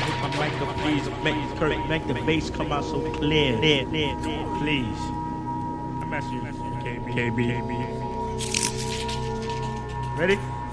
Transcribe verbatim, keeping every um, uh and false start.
Hit my mic up, please. Make, Kurt, make the bass come out so clear. Clear, clear, clear. Please. I'm asking you, K B. K B. Ready?